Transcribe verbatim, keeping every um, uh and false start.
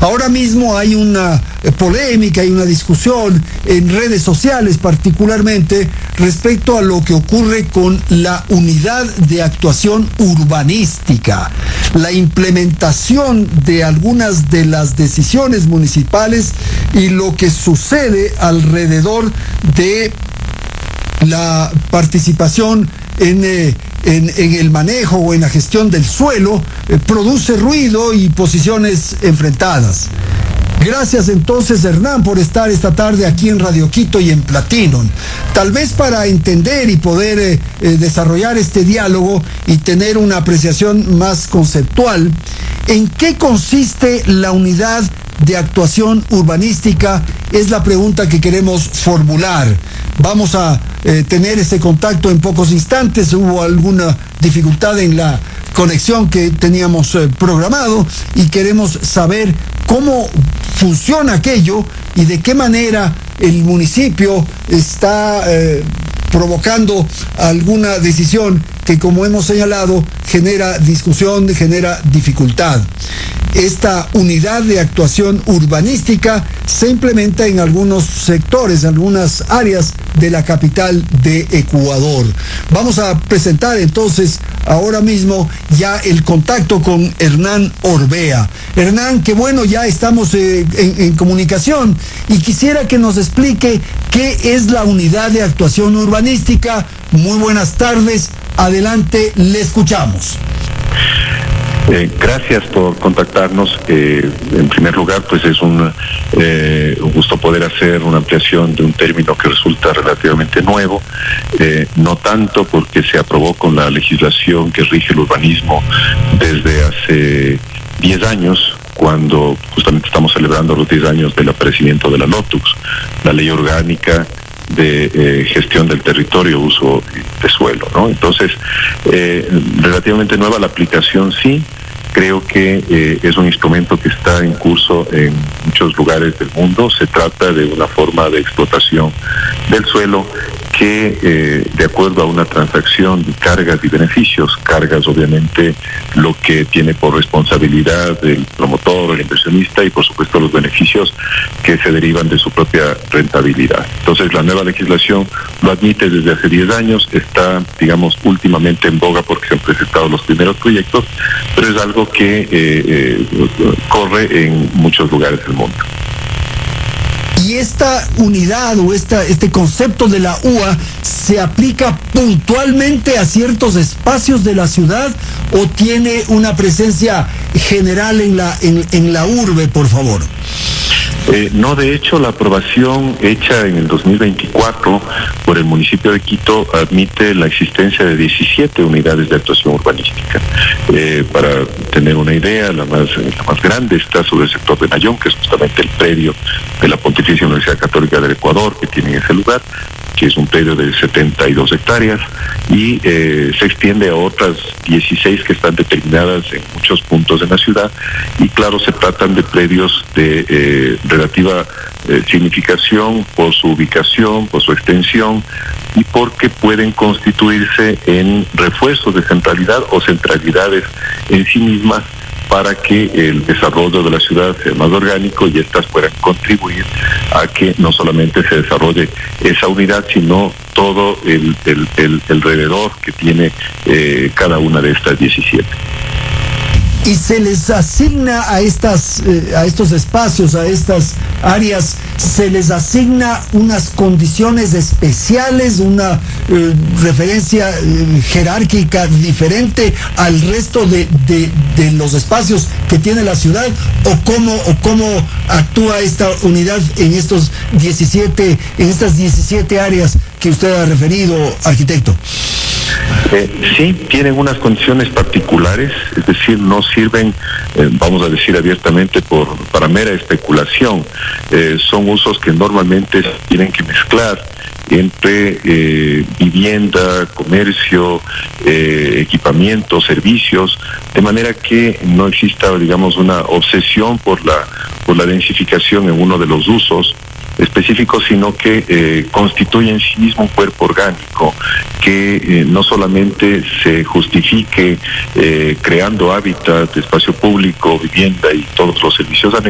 Ahora mismo hay una polémica, hay una discusión en redes sociales particularmente respecto a lo que ocurre con la unidad de actuación urbanística, la implementación de algunas de las decisiones municipales y lo que sucede alrededor de la participación en, eh, en, en el manejo o en la gestión del suelo, eh, produce ruido y posiciones enfrentadas. Gracias entonces, Hernán, por estar esta tarde aquí en Radio Quito y en Platinum. Tal vez para entender y poder eh, eh, desarrollar este diálogo y tener una apreciación más conceptual, ¿en qué consiste la unidad de actuación urbanística? Es la pregunta que queremos formular. Vamos a eh, tener ese contacto en pocos instantes. Hubo alguna dificultad en la conexión que teníamos eh, programado y queremos saber cómo funciona aquello y de qué manera el municipio está eh, provocando alguna decisión que, como hemos señalado, genera discusión, genera dificultad. Esta unidad de actuación urbanística se implementa en algunos sectores, en algunas áreas de la capital de Ecuador. Vamos a presentar entonces ahora mismo ya el contacto con Hernán Orbea. Hernán, qué bueno, ya estamos eh, en, en comunicación y quisiera que nos explique qué es la unidad de actuación urbanística. Muy buenas tardes, adelante, le escuchamos. Eh, gracias por contactarnos. Eh, en primer lugar, pues es un, eh, un gusto poder hacer una ampliación de un término que resulta relativamente nuevo, eh, no tanto porque se aprobó con la legislación que rige el urbanismo desde hace diez años, cuando justamente estamos celebrando los diez años del aparecimiento de la LOTUX, la Ley Orgánica de eh, Gestión del Territorio, Uso de Suelo, ¿no? Entonces, eh, relativamente nueva la aplicación, sí. Creo que eh, es un instrumento que está en curso en muchos lugares del mundo. Se trata de una forma de explotación del suelo que, eh, de acuerdo a una transacción de cargas y beneficios, cargas obviamente lo que tiene por responsabilidad el promotor, el inversionista, y por supuesto los beneficios que se derivan de su propia rentabilidad. Entonces la nueva legislación lo admite desde hace diez años, está, digamos, últimamente en boga porque se han presentado los primeros proyectos, pero es algo que eh, eh, corre en muchos lugares del mundo. ¿Y esta unidad o esta, este concepto de la U A se aplica puntualmente a ciertos espacios de la ciudad o tiene una presencia general en la, en, en la urbe, por favor? Eh, no, de hecho, la aprobación hecha en el dos mil veinticuatro por el municipio de Quito admite la existencia de diecisiete unidades de actuación urbanística. Eh, para tener una idea, la más, la más grande está sobre el sector de Nayón, que es justamente el predio de la Pontificia Universidad Católica del Ecuador, que tiene ese lugar, que es un predio de setenta y dos hectáreas, y eh, se extiende a otras dieciséis que están determinadas en muchos puntos de la ciudad, y claro, se tratan de predios de eh, relativa eh, significación por su ubicación, por su extensión, y porque pueden constituirse en refuerzos de centralidad o centralidades en sí mismas, para que el desarrollo de la ciudad sea más orgánico y éstas puedan contribuir a que no solamente se desarrolle esa unidad, sino todo el, el, el, el alrededor que tiene eh, cada una de estas diecisiete. Y se les asigna a estas eh, a estos espacios, a estas áreas, se les asigna unas condiciones especiales, una eh, referencia eh, jerárquica diferente al resto de, de, de los espacios que tiene la ciudad, o cómo o cómo actúa esta unidad en estos diecisiete en estas diecisiete áreas que usted ha referido, arquitecto. Eh, sí, tienen unas condiciones particulares, es decir, no sirven, eh, vamos a decir abiertamente, por para mera especulación. Eh, son usos que normalmente se tienen que mezclar entre eh, vivienda, comercio, eh, equipamiento, servicios, de manera que no exista, digamos, una obsesión por la por la densificación en uno de los usos específicos, sino que eh, constituye en sí mismo un cuerpo orgánico que eh, no solamente se justifique eh, creando hábitat, espacio público, vivienda y todos los servicios